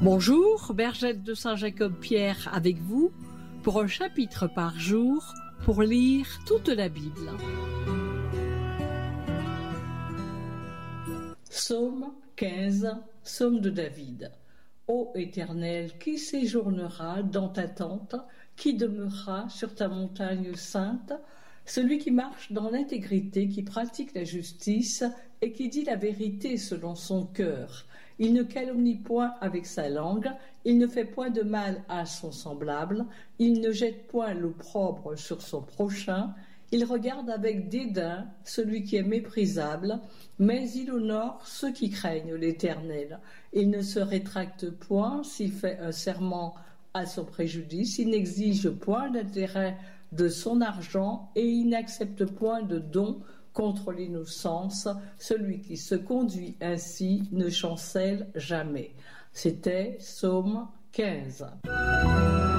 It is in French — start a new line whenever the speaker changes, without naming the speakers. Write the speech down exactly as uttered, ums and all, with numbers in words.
Bonjour, Bergette de Saint-Jacob-Pierre avec vous pour un chapitre par jour pour lire toute la Bible. Psaume quinze, Psaume de David. Ô Éternel, qui séjournera dans ta tente, qui demeurera sur ta montagne sainte? Celui qui marche dans l'intégrité, qui pratique la justice et qui dit la vérité selon son cœur. Il ne calomnie point avec sa langue, il ne fait point de mal à son semblable, il ne jette point l'opprobre sur son prochain, il regarde avec dédain celui qui est méprisable, mais il honore ceux qui craignent l'Éternel. Il ne se rétracte point s'il fait un serment à son préjudice, il n'exige point d'intérêt de son argent et il n'accepte point de don contre l'innocence. Celui qui se conduit ainsi ne chancelle jamais. C'était Psaume quinze.